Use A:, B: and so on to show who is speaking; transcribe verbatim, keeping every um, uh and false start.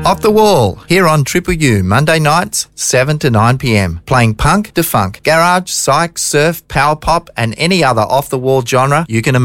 A: Off the Wall, here on Triple U, Monday nights, seven to nine p.m. Playing punk to funk, garage, psych, surf, power pop and any other off-the-wall genre you can imagine.